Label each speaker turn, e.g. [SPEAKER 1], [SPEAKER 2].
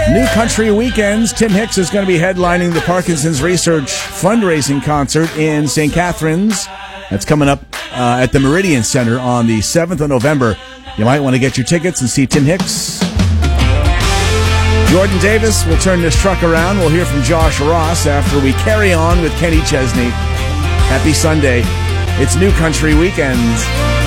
[SPEAKER 1] New Country Weekends. Tim Hicks is going to be headlining the Parkinson's Research fundraising concert in St. Catharines. That's coming up at the Meridian Center on the 7th of November. You might want to get your tickets and see Tim Hicks. Jordan Davis will turn this truck around. We'll hear from Josh Ross after we carry on with Kenny Chesney. Happy Sunday. It's New Country Weekends.